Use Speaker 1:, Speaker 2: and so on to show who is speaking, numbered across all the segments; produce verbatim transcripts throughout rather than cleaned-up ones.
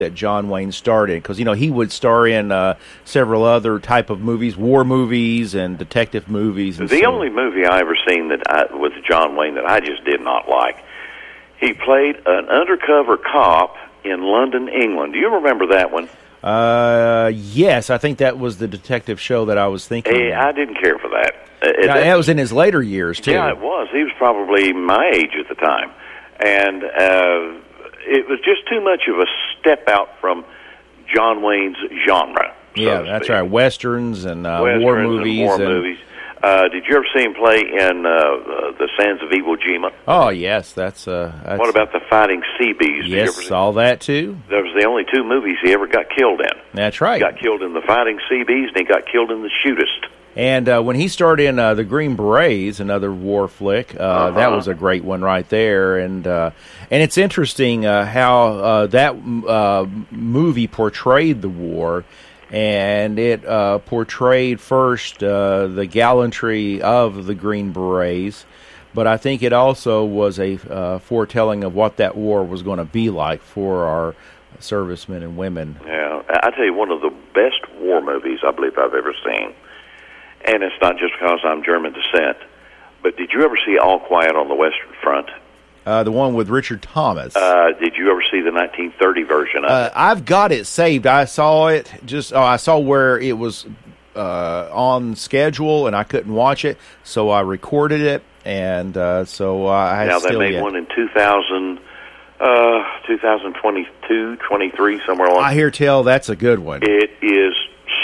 Speaker 1: that John Wayne starred in, because you know he would star in uh, several other type of movies, war movies and detective movies. And
Speaker 2: the
Speaker 1: so.
Speaker 2: only movie I ever seen that I, with John Wayne that I just did not like, he played an undercover cop in London, England. Do you remember that one?
Speaker 1: Uh, yes, I think that was the detective show that I was thinking.
Speaker 2: Hey, I didn't care for that. Uh,
Speaker 1: now,
Speaker 2: that.
Speaker 1: that was in his later years too.
Speaker 2: Yeah, it was. He was probably my age at the time, and uh, it was just too much of a step out from John Wayne's genre. So
Speaker 1: yeah, that's right. Westerns and uh,
Speaker 2: Westerns
Speaker 1: war movies.
Speaker 2: And war
Speaker 1: and,
Speaker 2: movies. Uh, did you ever see him play in uh, uh, The Sands of Iwo Jima?
Speaker 1: Oh, yes. That's, uh, that's
Speaker 2: What about The Fighting Sea Bees? Did
Speaker 1: yes,
Speaker 2: you ever
Speaker 1: saw that too.
Speaker 2: That was the only two movies he ever got killed in.
Speaker 1: That's right.
Speaker 2: He got killed in The Fighting Sea Bees, and he got killed in The Shootist.
Speaker 1: And uh, when he starred in uh, The Green Berets, another war flick, uh,
Speaker 2: uh-huh.
Speaker 1: that was a great one right there. And uh, and it's interesting uh, how uh, that uh, movie portrayed the war. And it uh, portrayed first uh, the gallantry of the Green Berets, but I think it also was a uh, foretelling of what that war was going to be like for our servicemen and women.
Speaker 2: Yeah, I tell you, one of the best war movies I believe I've ever seen, and it's not just because I'm German descent, but did you ever see All Quiet on the Western Front?
Speaker 1: Uh, the one with Richard Thomas.
Speaker 2: Uh, did you ever see the nineteen thirty version of
Speaker 1: uh,
Speaker 2: it?
Speaker 1: I've got it saved. I saw it just. Oh, I saw where it was uh, on schedule, and I couldn't watch it, so I recorded it, and uh, so I
Speaker 2: now
Speaker 1: still
Speaker 2: they made
Speaker 1: yet.
Speaker 2: one in two thousand, uh, twenty twenty-two, twenty-three, somewhere along.
Speaker 1: I hear tell that's a good one.
Speaker 2: It is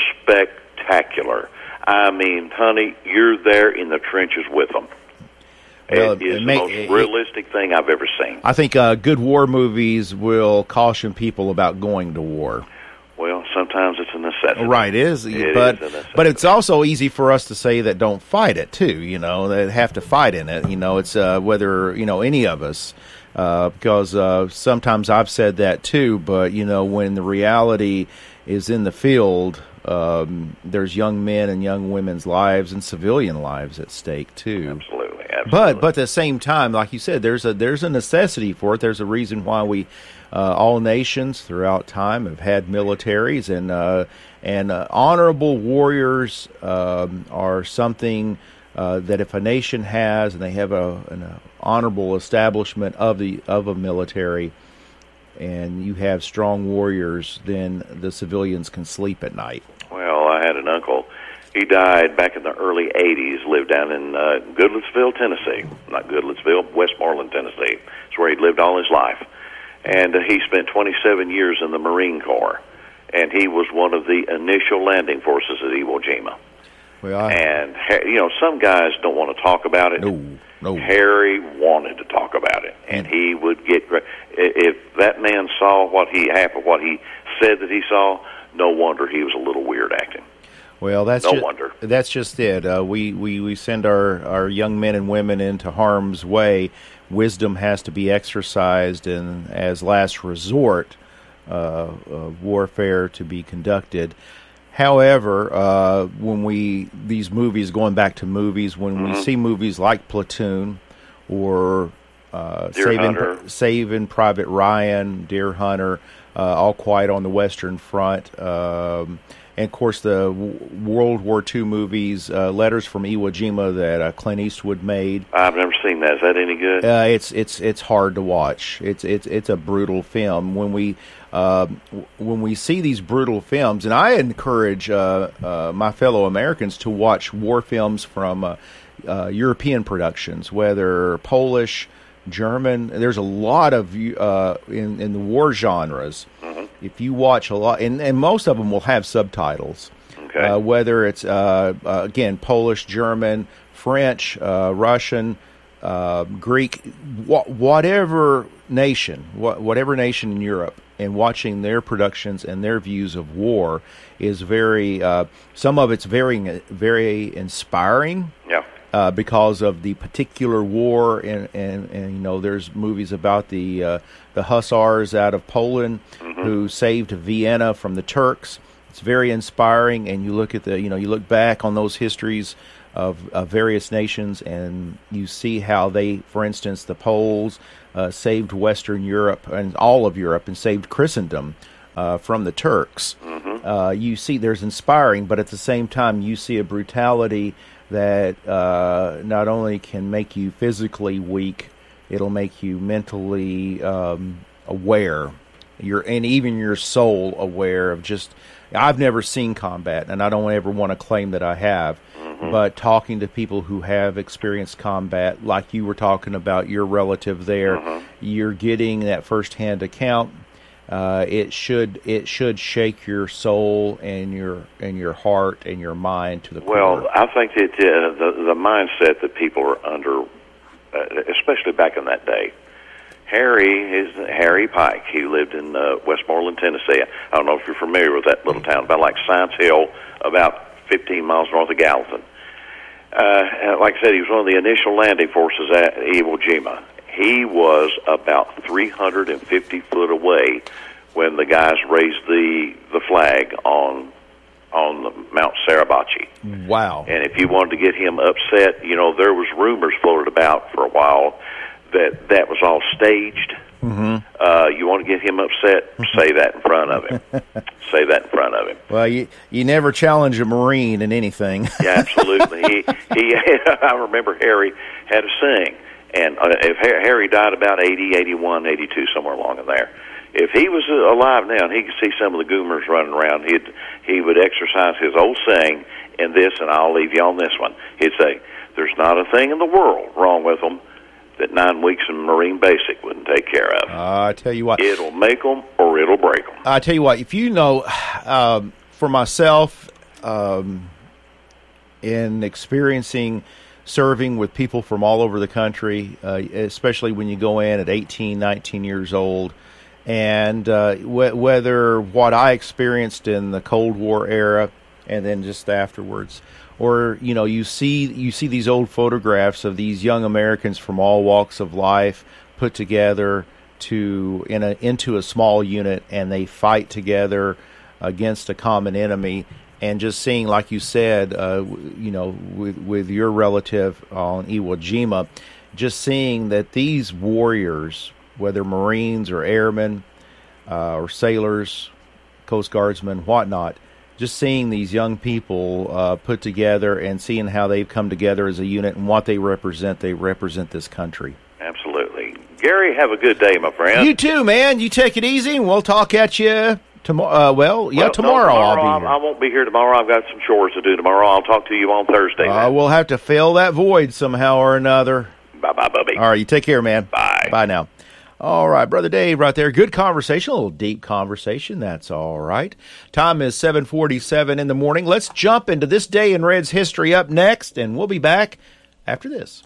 Speaker 2: spectacular. I mean, honey, you're there in the trenches with them.
Speaker 1: Well,
Speaker 2: it is
Speaker 1: it
Speaker 2: the
Speaker 1: may,
Speaker 2: most
Speaker 1: it,
Speaker 2: realistic thing I've ever seen.
Speaker 1: I think uh, good war movies will caution people about going to war.
Speaker 2: Well, sometimes it's a necessity.
Speaker 1: Right, it is,
Speaker 2: it
Speaker 1: but
Speaker 2: is a necessity.
Speaker 1: but it's also easy for us to say that don't fight it too. You know, that have to fight in it. You know, it's uh, whether you know any of us, uh, because uh, sometimes I've said that too. But you know, when the reality is in the field, um, there's young men and young women's lives and civilian lives at stake too.
Speaker 2: Absolutely. Absolutely.
Speaker 1: But but at the same time, like you said, there's a there's a necessity for it. There's a reason why we, uh, all nations throughout time, have had militaries, and uh, and uh, honorable warriors um, are something uh, that if a nation has, and they have a, an uh, honorable establishment of the of a military, and you have strong warriors, then the civilians can sleep at night.
Speaker 2: Well, I had an uncle. He died back in the early eighties, lived down in uh, Goodlettsville, Tennessee. Not Goodlettsville, Westmoreland, Tennessee. It's where he'd lived all his life. And uh, he spent twenty-seven years in the Marine Corps. And he was one of the initial landing forces at Iwo Jima.
Speaker 1: Well, I,
Speaker 2: and, you know, some guys don't want to talk about it.
Speaker 1: no, no.
Speaker 2: Harry wanted to talk about it. And he would get, if that man saw what he, half of what he said that he saw, no wonder he was a little weird acting.
Speaker 1: Well, that's
Speaker 2: no
Speaker 1: just,
Speaker 2: wonder.
Speaker 1: That's just it. Uh, we, we, we send our, our young men and women into harm's way. Wisdom has to be exercised, and as last resort, uh, uh, warfare to be conducted. However, uh, when we these movies, going back to movies, when mm-hmm. we see movies like Platoon or uh, Saving, Saving Private Ryan, Deer Hunter, uh, All Quiet on the Western Front. Um, And, of course, the World War Two movies, uh, Letters from Iwo Jima that uh, Clint Eastwood made.
Speaker 2: I've never seen that. Is that any good?
Speaker 1: Uh, it's it's it's hard to watch. It's it's it's a brutal film. When we uh, when we see these brutal films, and I encourage uh, uh, my fellow Americans to watch war films from uh, uh, European productions, whether Polish, German. There's a lot of uh, in in the war genres. Mm-hmm. If you watch a lot, and, and most of them will have subtitles,
Speaker 2: okay.
Speaker 1: uh, whether it's, uh, uh, again, Polish, German, French, uh, Russian, uh, Greek, wh- whatever nation, wh- whatever nation in Europe, and watching their productions and their views of war is very, uh, some of it's very, very inspiring.
Speaker 2: Yeah.
Speaker 1: Uh, because of the particular war, and, and, and you know, there's movies about the uh, the hussars out of Poland mm-hmm. who saved Vienna from the Turks. It's very inspiring, and you look at the, you know, you look back on those histories of, of various nations, and you see how they, for instance, the Poles uh, saved Western Europe and all of Europe, and saved Christendom uh, from the Turks.
Speaker 2: Mm-hmm.
Speaker 1: Uh, you see there's inspiring, but at the same time you see a brutality that uh, not only can make you physically weak, it'll make you mentally um, aware, your and even your soul aware of just. I've never seen combat, and I don't ever want to claim that I have. Mm-hmm. But talking to people who have experienced combat, like you were talking about your relative there, mm-hmm. you're getting that firsthand account. Uh, it should it should shake your soul and your and your heart and your mind to the core.
Speaker 2: Well, I think that uh, the the mindset that people are under, uh, especially back in that day. Harry is Harry Pike. He lived in uh, Westmoreland, Tennessee. I don't know if you're familiar with that little town, about like Science Hill, about fifteen miles north of Gallatin. Uh, like I said, he was one of the initial landing forces at Iwo Jima. He was about three hundred fifty foot away when the guys raised the the flag on on the Mount Suribachi.
Speaker 1: Wow!
Speaker 2: And if you wanted to get him upset, you know, there was rumors floated about for a while that that was all staged.
Speaker 1: Mm-hmm.
Speaker 2: Uh, you want to get him upset, say that in front of him. Say that in front of him.
Speaker 1: Well, you you never challenge a Marine in anything.
Speaker 2: Yeah, absolutely. he he. I remember Harry had a saying, and uh, if Harry died about eighty, eighty-one, eighty-two, somewhere along in there, if he was alive now and he could see some of the Goomers running around, he'd he would exercise his old saying in this, and I'll leave you on this one. He'd say, "There's not a thing in the world wrong with them that nine weeks in Marine Basic wouldn't take care of."
Speaker 1: Uh, I tell you what.
Speaker 2: It'll make them or it'll break them.
Speaker 1: I tell you what, if you know, um, for myself, um, in experiencing serving with people from all over the country, uh, especially when you go in at eighteen, nineteen years old, and uh, wh- whether what I experienced in the Cold War era and then just afterwards, or, you know, you see you see these old photographs of these young Americans from all walks of life put together to in a into a small unit, and they fight together against a common enemy. And just seeing, like you said, uh, you know, with with your relative on Iwo Jima, just seeing that these warriors, whether Marines or airmen uh, or sailors, Coast Guardsmen, whatnot, just seeing these young people uh, put together and seeing how they've come together as a unit and what they represent, they represent this country.
Speaker 2: Absolutely. Gary, have a good day, my friend.
Speaker 1: You too, man. You take it easy, and we'll talk at you tomorrow. Uh, well, yeah,
Speaker 2: well,
Speaker 1: tomorrow,
Speaker 2: no, tomorrow
Speaker 1: I'll be here.
Speaker 2: I won't be here tomorrow. I've got some chores to do tomorrow. I'll talk to you on Thursday.
Speaker 1: Uh, we'll have to fill that void somehow or another.
Speaker 2: Bye-bye, Bubby.
Speaker 1: All right, you take care, man.
Speaker 2: Bye.
Speaker 1: Bye now. All right, Brother Dave right there. Good conversation, a little deep conversation. That's all right. Time is seven forty-seven in the morning. Let's jump into this day in Red's history up next, and we'll be back after this.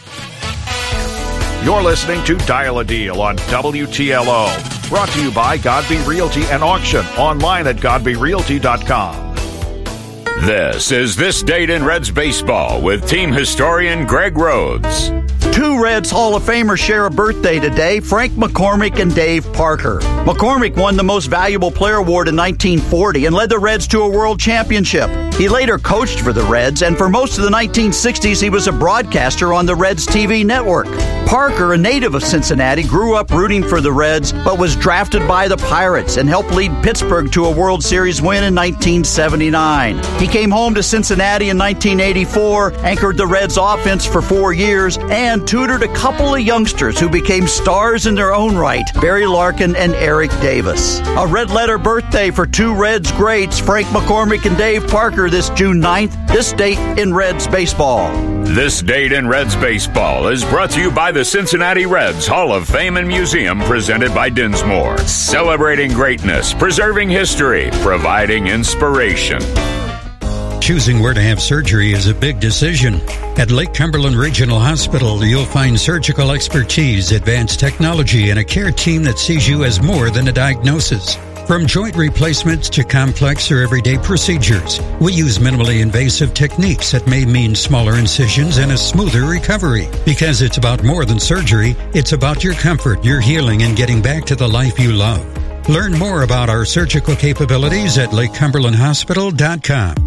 Speaker 3: You're listening to Dial a Deal on W T L O. Brought to you by Godby Realty and Auction. Online at godby realty dot com.
Speaker 4: This is This Date in Reds Baseball with team historian Greg Rhodes.
Speaker 5: Two Reds Hall of Famers share a birthday today, Frank McCormick and Dave Parker. McCormick won the Most Valuable Player Award in nineteen forty and led the Reds to a world championship. He later coached for the Reds, and for most of the nineteen sixties, he was a broadcaster on the Reds T V network. Parker, a native of Cincinnati, grew up rooting for the Reds, but was drafted by the Pirates and helped lead Pittsburgh to a World Series win in nineteen seventy-nine. He came home to Cincinnati in nineteen eighty-four, anchored the Reds offense for four years, and tutored a couple of youngsters who became stars in their own right, Barry Larkin and Eric Davis. A red letter birthday for two Reds greats, Frank McCormick and Dave Parker, this June ninth. This date in Reds baseball.
Speaker 4: This Date in Reds Baseball is brought to you by the Cincinnati Reds Hall of Fame and Museum, presented by Dinsmore. Celebrating greatness, preserving history, providing inspiration.
Speaker 6: Choosing where to have surgery is a big decision. At Lake Cumberland Regional Hospital, you'll find surgical expertise, advanced technology, and a care team that sees you as more than a diagnosis. From joint replacements to complex or everyday procedures, we use minimally invasive techniques that may mean smaller incisions and a smoother recovery. Because it's about more than surgery, it's about your comfort, your healing, and getting back to the life you love. Learn more about our surgical capabilities at lake cumberland hospital dot com.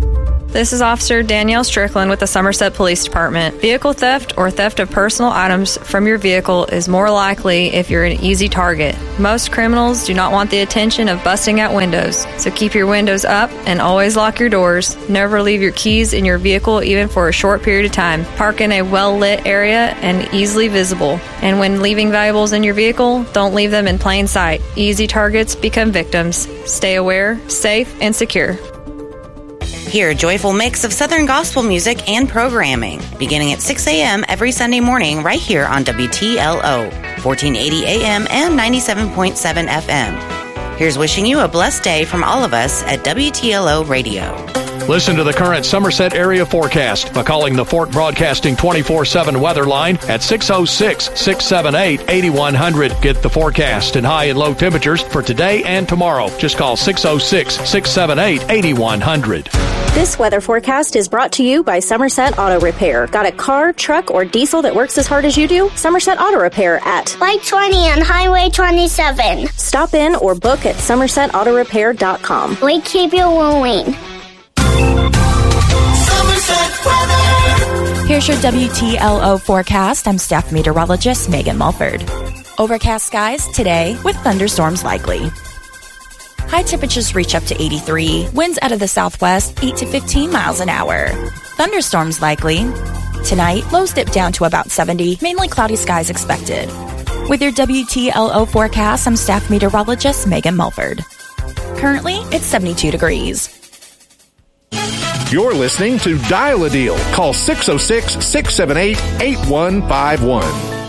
Speaker 7: This is Officer Danielle Strickland with the Somerset Police Department. Vehicle theft or theft of personal items from your vehicle is more likely if you're an easy target. Most criminals do not want the attention of busting out windows, so keep your windows up and always lock your doors. Never leave your keys in your vehicle even for a short period of time. Park in a well-lit area and easily visible. And when leaving valuables in your vehicle, don't leave them in plain sight. Easy targets become victims. Stay aware, safe, and secure.
Speaker 8: Hear a joyful mix of Southern gospel music and programming, beginning at six a.m. every Sunday morning right here on W T L O, fourteen eighty A M and ninety-seven point seven F M. Here's wishing you a blessed day from all of us at W T L O Radio.
Speaker 9: Listen to the current Somerset area forecast by calling the Fort Broadcasting twenty-four seven weather line at six oh six, six seven eight, eight one zero zero. Get the forecast and high and low temperatures for today and tomorrow. Just call six oh six, six seven eight, eight one zero zero.
Speaker 10: This weather forecast is brought to you by Somerset Auto Repair. Got a car, truck, or diesel that works as hard as you do? Somerset Auto Repair at
Speaker 11: Light twenty on Highway twenty-seven.
Speaker 10: Stop in or book at somerset auto repair dot com.
Speaker 11: We keep you moving.
Speaker 12: Here's your W T L O forecast. I'm staff meteorologist Megan Mulford. Overcast skies today with thunderstorms likely. High temperatures reach up to eighty-three. Winds out of the southwest, eight to fifteen miles an hour. Thunderstorms likely. Tonight, lows dip down to about seventy. Mainly cloudy skies expected. With your W T L O forecast, I'm staff meteorologist Megan Mulford. Currently, it's seventy-two degrees.
Speaker 13: You're listening to Dial a Deal. Call six oh six, six seven eight, eight one five one.